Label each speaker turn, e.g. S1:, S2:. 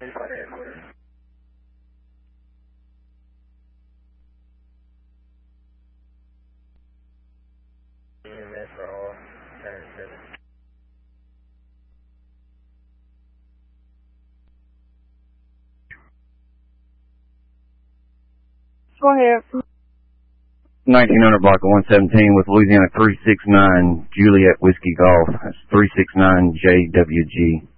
S1: Go ahead.
S2: 1900 block of 117 with Louisiana 369 Juliet Whiskey Golf. That's 369 JWG.